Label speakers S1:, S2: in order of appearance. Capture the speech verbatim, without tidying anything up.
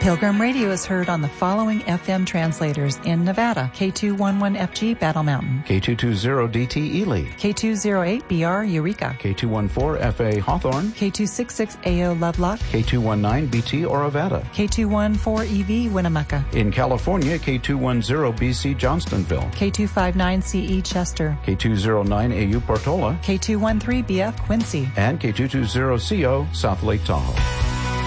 S1: Pilgrim Radio is heard on the following F M translators in Nevada: K two eleven F G Battle Mountain,
S2: K two twenty D T Ely,
S1: K two oh eight B R Eureka,
S2: K two fourteen F A Hawthorne,
S1: K two sixty-six A O Lovelock,
S2: K two nineteen B T Orovada,
S1: K two fourteen E V Winnemucca.
S2: In California, K two ten B C Johnstonville,
S1: K two fifty-nine C E Chester,
S2: K two oh nine A U Portola,
S1: K two thirteen B F Quincy,
S2: and K two twenty C O South Lake Tahoe.